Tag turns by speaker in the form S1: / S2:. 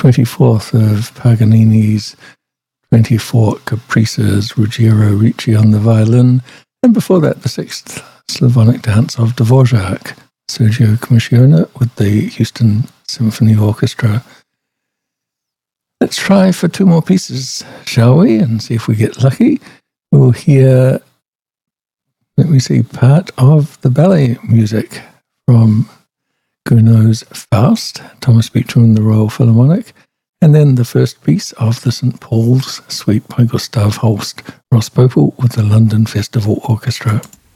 S1: 24th of Paganini's 24 Caprices, Ruggiero Ricci on the violin, and before that the 6th Slavonic Dance of Dvorak, Sergio Commissiona with the Houston Symphony Orchestra. Let's try for 2 more pieces, shall we, and see if we get lucky. We'll hear, let me see, part of the ballet music from Gounod's Faust, Thomas Beecham and the Royal Philharmonic, and then the first piece of the St. Paul's Suite by Gustav Holst Ross Popel with the London Festival Orchestra.